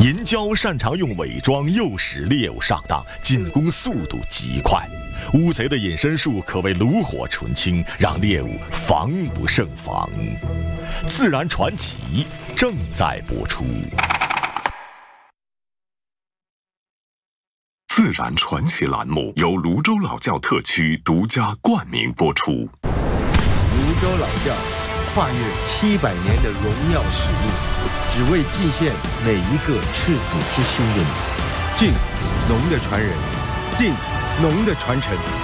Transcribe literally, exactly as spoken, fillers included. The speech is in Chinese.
银蛟擅长用伪装诱使猎物上当，进攻速度极快。乌贼的隐身术可谓炉火纯青，让猎物防不胜防。自然传奇正在播出。 自然传奇栏目由泸州老窖特区独家冠名播出。 泸州老窖跨越七百年的荣耀使命，只为祭献每一个赤子之心的你。敬农的传人，敬农的传承。